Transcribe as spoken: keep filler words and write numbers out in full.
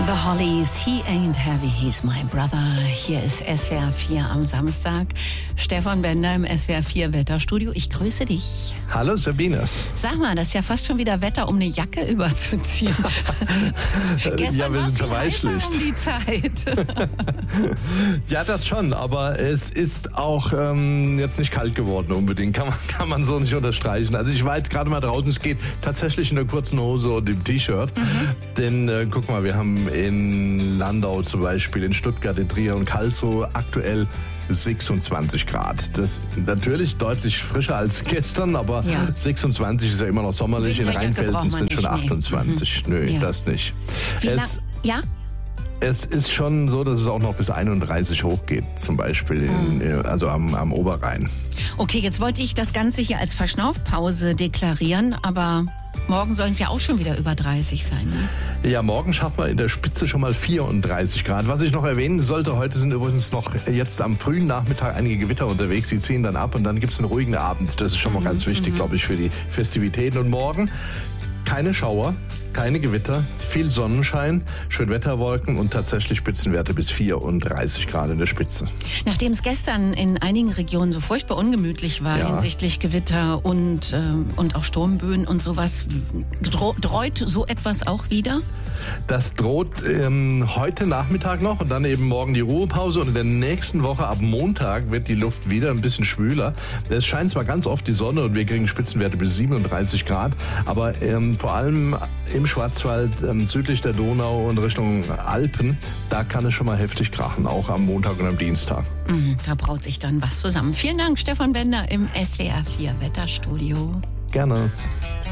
The Hollies, He Ain't Heavy, He's My Brother. Hier ist S W R vier am Samstag. Stefan Bender im S W R vier Wetterstudio. Ich grüße dich. Hallo Sabine. Sag mal, das ist ja fast schon wieder Wetter, um eine Jacke überzuziehen. Gestern ja, wir sind schon verweichlicht. Um die Zeit. Ja, das schon, aber es ist auch ähm, jetzt nicht kalt geworden unbedingt. Kann man, kann man so nicht unterstreichen. Also ich war jetzt gerade mal draußen, es geht tatsächlich in der kurzen Hose und im T-Shirt. Mhm. Denn äh, guck mal, wir haben in Landau zum Beispiel, in Stuttgart, in Trier und Karlsruhe aktuell sechsundzwanzig Grad. Das ist natürlich deutlich frischer als gestern, aber ja. sechsundzwanzig ist ja immer noch sommerlich. In Rheinfelden sind schon achtundzwanzig. Mhm. Nö, ja. das nicht. Wie es, ja? Es ist schon so, dass es auch noch bis einunddreißig hochgeht, zum Beispiel in, mhm. also am, am Oberrhein. Okay, jetzt wollte ich das Ganze hier als Verschnaufpause deklarieren, aber morgen sollen es ja auch schon wieder über dreißig sein, ne? Ja, morgen schaffen wir in der Spitze schon mal vierunddreißig Grad. Was ich noch erwähnen sollte, heute sind übrigens noch jetzt am frühen Nachmittag einige Gewitter unterwegs. Die ziehen dann ab und dann gibt es einen ruhigen Abend. Das ist schon mal mhm. ganz wichtig, mhm. glaube ich, für die Festivitäten. Und morgen keine Schauer, keine Gewitter, viel Sonnenschein, Schönwetterwolken und tatsächlich Spitzenwerte bis vierunddreißig Grad in der Spitze. Nachdem es gestern in einigen Regionen so furchtbar ungemütlich war ja. hinsichtlich Gewitter und, äh, und auch Sturmböen und sowas, dro- droht so etwas auch wieder? Das droht ähm, heute Nachmittag noch und dann eben morgen die Ruhepause und in der nächsten Woche ab Montag wird die Luft wieder ein bisschen schwüler. Es scheint zwar ganz oft die Sonne und wir kriegen Spitzenwerte bis siebenunddreißig Grad, aber ähm, vor allem im Schwarzwald, ähm, südlich der Donau und Richtung Alpen, da kann es schon mal heftig krachen, auch am Montag und am Dienstag. Mhm, da braut sich dann was zusammen. Vielen Dank, Stefan Bender im S W R vier Wetterstudio. Gerne.